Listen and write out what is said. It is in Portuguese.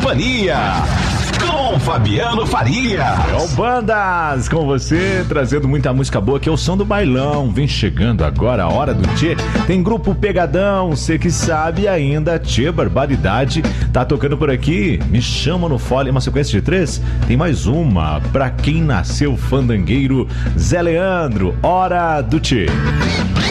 Mania, com Fabiano Faria. É o Bandas com você, trazendo muita música boa, que é o som do bailão. Vem chegando agora a hora do Tchê. Tem grupo Pegadão, cê que sabe ainda. Tchê, barbaridade, tá tocando por aqui. Me Chama no Fole, uma sequência de 3. Tem mais uma, pra quem nasceu fandangueiro. Zé Leandro, hora do Tchê.